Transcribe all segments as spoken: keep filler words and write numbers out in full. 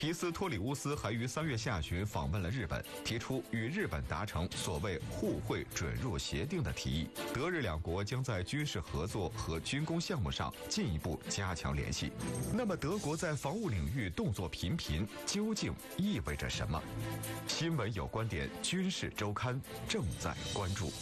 皮斯托里乌斯还于三月下旬访问了日本，提出与日本达成所谓互惠准入协定的提议。德日两国将在军事合作和军工项目上进一步加强联系。那么，德国在防务领域动作频频，究竟意味着什么？新闻有观点，军事周刊正在关注。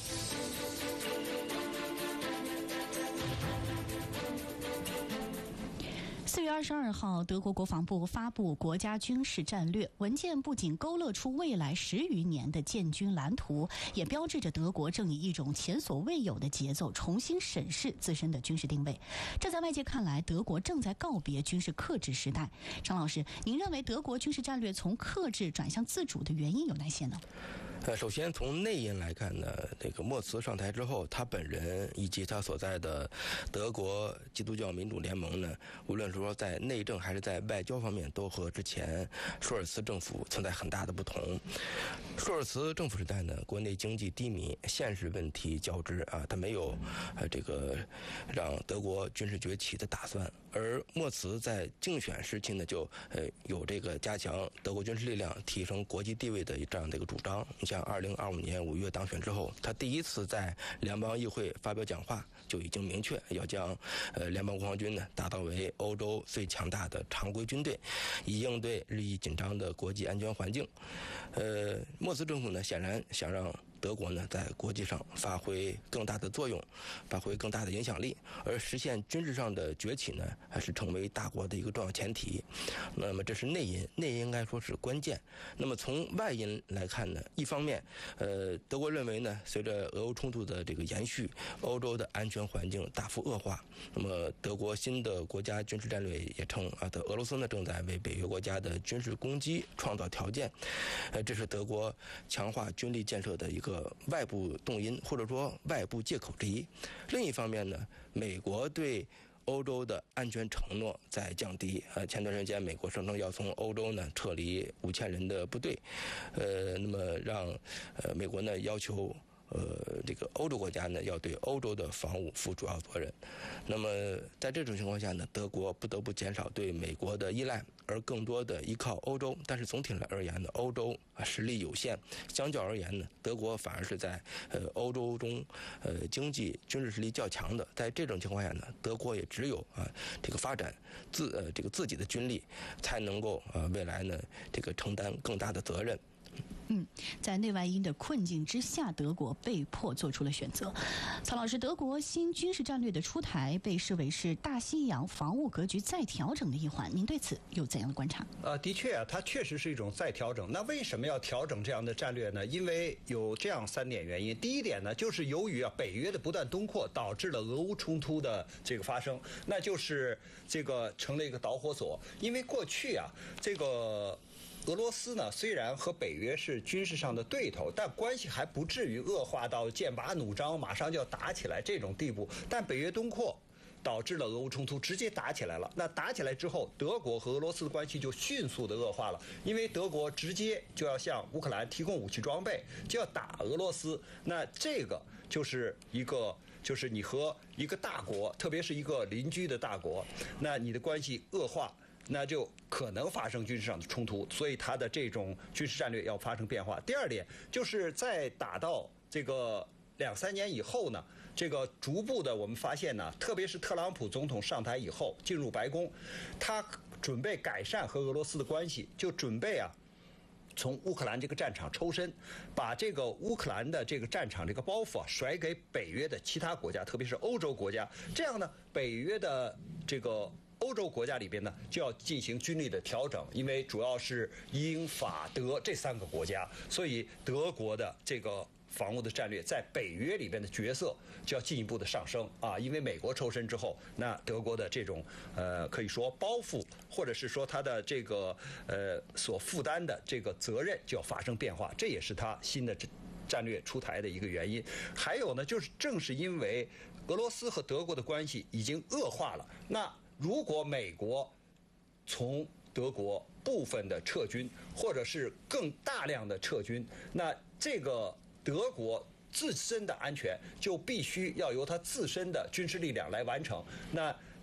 四月二十二号，德国国防部发布国家军事战略文件，不仅勾勒出未来十余年的建军蓝图，也标志着德国正以一种前所未有的节奏重新审视自身的军事定位。这在外界看来，德国正在告别军事克制时代。张老师，您认为德国军事战略从克制转向自主的原因有哪些呢？ 呃，首先从内因来看呢，这个默茨上台之后，他本人以及他所在的德国基督教民主联盟呢，无论说在内政还是在外交方面，都和之前舒尔茨政府存在很大的不同。舒尔茨政府时代呢，国内经济低迷，现实问题交织啊，他没有呃这个让德国军事崛起的打算。而默茨在竞选时期呢，就呃有这个加强德国军事力量、提升国际地位的这样的一个主张。你像二零二五年五月当选之后，他第一次在联邦议会发表讲话，就已经明确要将呃联邦国防军呢打造为欧洲最强大的常规军队，以应对日益紧张的国际安全环境。呃，默茨政府呢显然想让德国呢在国际上发挥更大的作用，发挥更大的影响力，而实现军事上的崛起呢，还是成为大国的一个重要前提。那么这是内因，内因应该说是关键。那么从外因来看呢，一方面，呃，德国认为呢，随着俄欧冲突的这个延续，欧洲的安全环境大幅恶化。那么德国新的国家军事战略也称啊，的俄罗斯呢正在为北约国家的军事攻击创造条件。呃，这是德国强化军力建设的一个个外部动因，或者说外部借口之一。另一方面呢，美国对欧洲的安全承诺在降低。呃，前段时间美国声称要从欧洲呢撤离五千人的部队，呃，那么让呃美国呢要求。呃，这个欧洲国家呢，要对欧洲的防务负主要责任。那么，在这种情况下呢，德国不得不减少对美国的依赖，而更多的依靠欧洲。但是总体来而言呢，欧洲啊实力有限，相较而言呢，德国反而是在呃欧洲中呃经济军事实力较强的。在这种情况下呢，德国也只有啊这个发展自呃这个自己的军力，才能够啊未来呢这个承担更大的责任。 嗯，在内外因的困境之下，德国被迫做出了选择。曹老师，德国新军事战略的出台被视为是大西洋防务格局再调整的一环，您对此有怎样的观察？ 呃，的确啊，它确实是一种再调整。那为什么要调整这样的战略呢？因为有这样三点原因。第一点呢，就是由于啊北约的不断东扩，导致了俄乌冲突的这个发生，那就是这个成了一个导火索。因为过去啊，这个。俄罗斯呢，虽然和北约是军事上的对头，但关系还不至于恶化到剑拔弩张，马上就要打起来这种地步。但北约东扩导致了俄乌冲突直接打起来了。那打起来之后，德国和俄罗斯的关系就迅速的恶化了，因为德国直接就要向乌克兰提供武器装备，就要打俄罗斯。那这个就是一个。就是你和一个大国，特别是一个邻居的大国，那你的关系恶化，那就可能发生军事上的冲突，所以它的这种军事战略要发生变化。第二点就是在打到这个两三年以后呢，这个逐步的我们发现呢，特别是特朗普总统上台以后进入白宫，他准备改善和俄罗斯的关系，就准备啊从乌克兰这个战场抽身，把这个乌克兰的这个战场这个包袱啊甩给北约的其他国家，特别是欧洲国家。这样呢，北约的这个欧洲国家里边呢就要进行军力的调整，因为主要是英法德这三个国家，所以德国的这个防务的战略在北约里边的角色就要进一步的上升啊，因为美国抽身之后，那德国的这种呃可以说包袱，或者是说他的这个呃所负担的这个责任就要发生变化，这也是他新的战略出台的一个原因。还有呢，就是正是因为俄罗斯和德国的关系已经恶化了，那如果美国从德国部分的撤军，或者是更大量的撤军，那这个德国自身的安全就必须要由它自身的军事力量来完成。那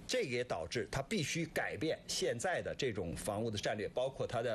这个也导致他必须改变现在的这种防务的战略，包括他的